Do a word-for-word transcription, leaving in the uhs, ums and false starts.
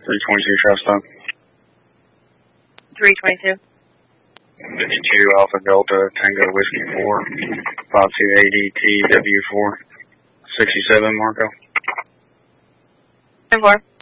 three twenty-two Shasta. three twenty-two. fifty-two Alpha Delta Tango Whiskey four, five two eighty T W four, sixty-seven Marco. ten four.